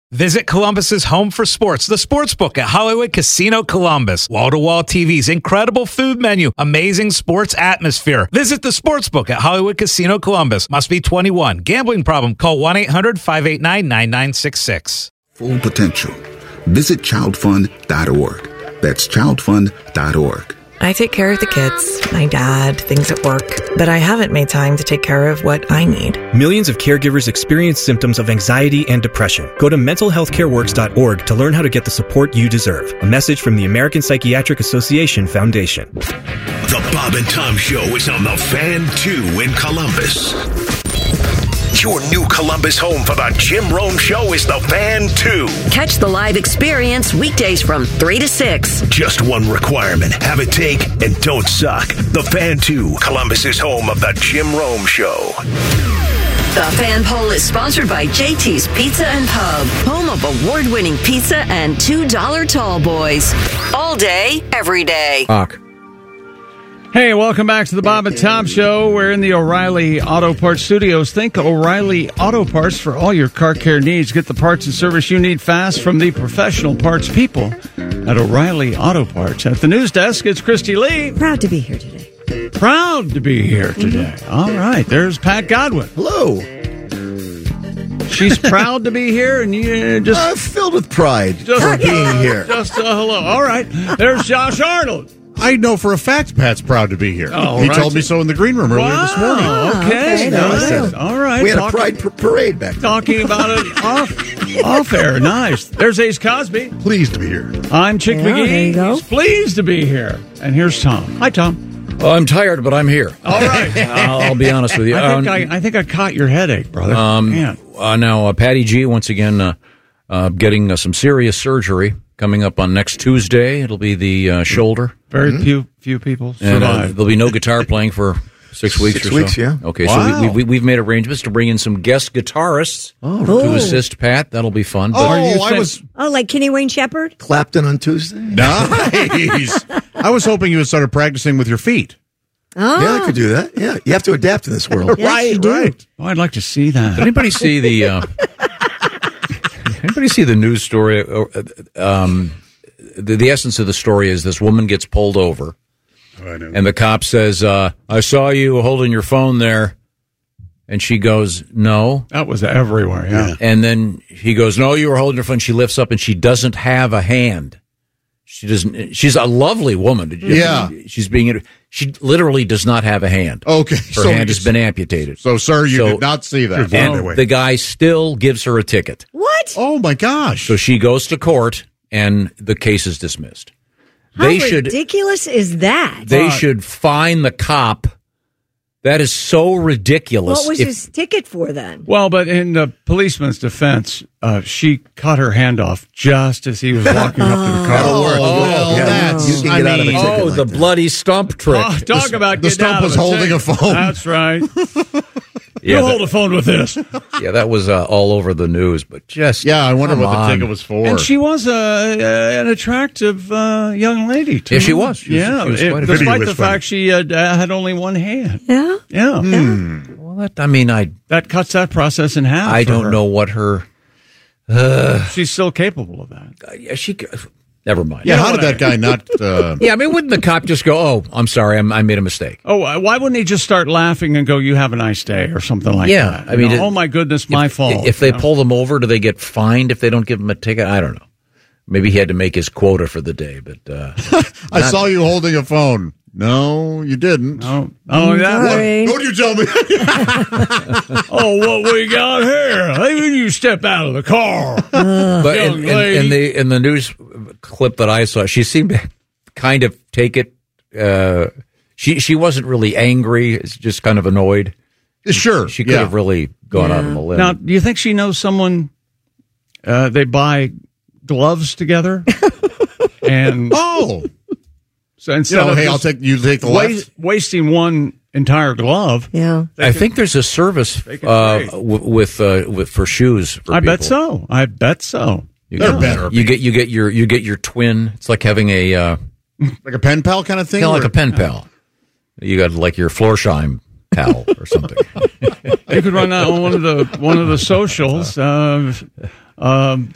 Visit Columbus's home for sports, the Sportsbook at Hollywood Casino Columbus. Wall-to-wall TVs, incredible food menu, amazing sports atmosphere. Visit the Sportsbook at Hollywood Casino Columbus. Must be 21. Gambling problem? Call 1-800-589-9966. Full potential. Visit childfund.org. That's childfund.org. I take care of the kids, my dad, things at work, but I haven't made time to take care of what I need. Millions of caregivers experience symptoms of anxiety and depression. Go to mentalhealthcareworks.org to learn how to get the support you deserve. A message from the American Psychiatric Association Foundation. The Bob and Tom Show is on the Fan 2 in Columbus. Your new Columbus home for the Jim Rome Show is the Fan 2. Catch the live experience weekdays from 3 to 6. Just one requirement. Have a take and don't suck. The Fan 2, Columbus's home of the Jim Rome Show. The Fan Poll is sponsored by JT's Pizza and Pub, home of award-winning pizza and $2 tall boys. All day, every day. Hey, welcome back to the Bob and Tom Show. We're in the O'Reilly Auto Parts Studios. Think O'Reilly Auto Parts for all your car care needs. Get the parts and service you need fast from the professional parts people at O'Reilly Auto Parts. At the news desk, it's Christy Lee. Proud to be here today. Proud to be here today. All right, there's Pat Godwin. Hello. She's proud to be here, and you just... filled with pride for being here. Just hello. All right, there's Josh Arnold. I know for a fact Pat's proud to be here. Oh, he right. told me so in the green room earlier this morning. Okay. Nice. All right. We had a pride parade back then. Talking about it off air. Nice. There's Ace Cosby. Pleased to be here. I'm Chick McGee. There you go. He's pleased to be here. And here's Tom. Hi, Tom. I'm tired, but I'm here. All right. I'll be honest with you. I think I caught your headache, brother. Now, Patty G, once again, getting some serious surgery coming up on next Tuesday. It'll be the shoulder. Very few people And survive. there'll be no guitar playing for 6 weeks or so. 6 weeks, yeah. Okay, Wow. so we've made arrangements to bring in some guest guitarists to assist Pat. That'll be fun. Oh, like Kenny Wayne Shepherd? Clapton on Tuesday? Nice. I was hoping you had started practicing with your feet. Oh. Yeah, I could do that. Yeah, you have to adapt in this world. Yes, you do. Right. Oh, I'd like to see that. Did anybody see the news story? The essence of the story is this woman gets pulled over, and the cop says, I saw you holding your phone there. And she goes, no. That was everywhere, yeah. And then he goes, no, you were holding your phone. She lifts up, and she doesn't have a hand. She doesn't. She's a lovely woman. Yeah. She literally does not have a hand. Okay. Her hand has been amputated. So, sir, you did not see that. And the guy still gives her a ticket. What? Oh, my gosh. So she goes to court, and the case is dismissed. How ridiculous is that? They should fine the cop. That is so ridiculous. What was his ticket for then? Well, but in the policeman's defense, she cut her hand off just as he was walking up to the car. You can get out of a ticket the bloody stump trick. Oh, talk about the getting out stump was of a holding ticket. a phone. That's right. Yeah, hold a phone with this. Yeah, that was all over the news. But I wonder what the ticket was for. And she was an attractive young lady, too. Yeah, she was. She was quite a despite the fact she had only one hand. Yeah? Yeah. Well, that cuts that process in half. I don't know what her... She's still capable of that. Never mind. Yeah, how did that guy not... Yeah, I mean, wouldn't the cop just go, oh, I'm sorry, I made a mistake? Oh, why wouldn't he just start laughing and go, you have a nice day, or something like that? I mean... oh, my goodness, my fault. If they pull them over, do they get fined if they don't give them a ticket? I don't know. Maybe he had to make his quota for the day, but... I saw you holding a phone. No, you didn't. Oh, yeah? Don't you tell me. Oh, what we got here? Maybe you step out of the car. But in the news clip that I saw, she seemed to kind of take it. She wasn't really angry. It's just kind of annoyed. Sure. She could have really gone out on a limb. Now, do you think she knows someone, they buy gloves together? And so instead of you take the left. wasting one entire glove. Yeah. I think there's a service for shoes. For I people. bet so. They're better. You get your twin. It's like having a like a pen pal kind of thing. Kind of like a pen pal. You got like your Florsheim pal or something. You could run that on one of the socials.